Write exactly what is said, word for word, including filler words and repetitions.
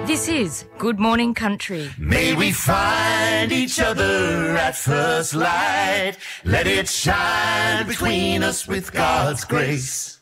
This is Good Morning Country. May we find each other at first light. Let it shine between us with God's grace.